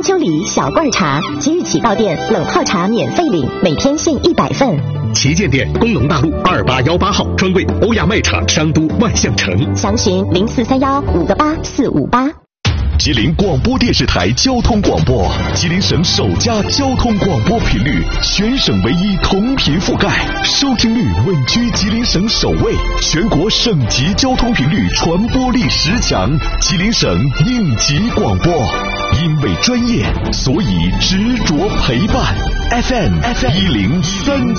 秋梨小罐茶，即日起到店冷泡茶免费领，每天限100份。 旗舰店工农大路2818号，专柜欧亚卖场商都万象城。 详询0431588458。 吉林广播电视台交通广播，吉林省首家交通广播频率，全省唯一同频覆盖，收听率稳居吉林省首位，全国省级交通频率传播力10强，吉林省应急广播。因为专业，所以执着陪伴。FM 103。